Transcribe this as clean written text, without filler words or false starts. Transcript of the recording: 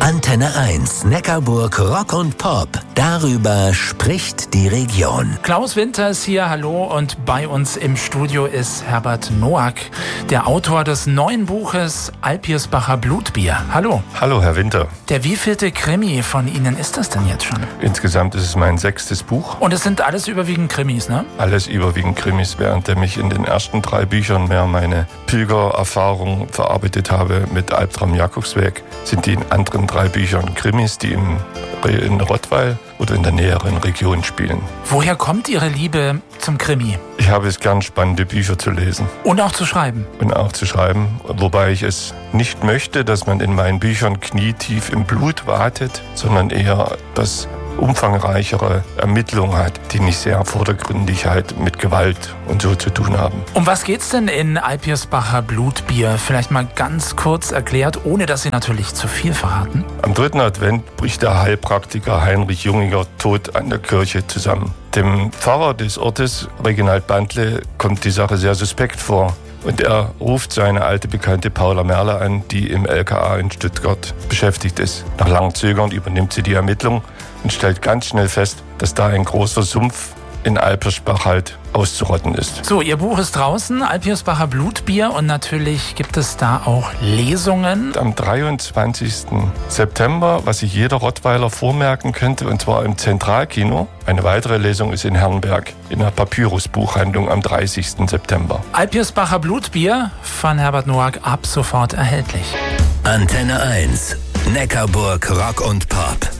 Antenne 1, Neckarburg Rock und Pop. Darüber spricht die Region. Klaus Winter ist hier, hallo, und bei uns im Studio ist Herbert Noack, der Autor des neuen Buches Alpirsbacher Blutbier. Hallo. Hallo, Herr Winter. Der wievielte Krimi von Ihnen ist das denn jetzt schon? Insgesamt ist es mein 6. Buch. Und es sind alles überwiegend Krimis, ne? Alles überwiegend Krimis, während ich in den ersten 3 Büchern mehr meine Pilgererfahrung verarbeitet habe mit Albtraum Jakobsweg, sind die in anderen 3 Büchern Krimis, die in Rottweil oder in der näheren Region spielen. Woher kommt Ihre Liebe zum Krimi? Ich habe es gern, spannende Bücher zu lesen. Und auch zu schreiben? Und auch zu schreiben, wobei ich es nicht möchte, dass man in meinen Büchern knietief im Blut watet, sondern eher das umfangreichere Ermittlungen hat, die nicht sehr vordergründig halt mit Gewalt und so zu tun haben. Um was geht's denn in Alpirsbacher Blutbier? Vielleicht mal ganz kurz erklärt, ohne dass Sie natürlich zu viel verraten. Am 3. Advent bricht der Heilpraktiker Heinrich Junginger tot an der Kirche zusammen. Dem Pfarrer des Ortes, Reginald Bandle, kommt die Sache sehr suspekt vor. Und er ruft seine alte Bekannte Paula Merle an, die im LKA in Stuttgart beschäftigt ist. Nach langem Zögern übernimmt sie die Ermittlung und stellt ganz schnell fest, dass da ein großer Sumpf in Alpirsbach halt auszurotten ist. So, Ihr Buch ist draußen, Alpirsbacher Blutbier, und natürlich gibt es da auch Lesungen. Am 23. September, was sich jeder Rottweiler vormerken könnte, und zwar im Zentralkino. Eine weitere Lesung ist in Herrenberg in der Papyrus-Buchhandlung am 30. September. Alpirsbacher Blutbier von Herbert Noack ab sofort erhältlich. Antenne 1, Neckarburg Rock und Pop.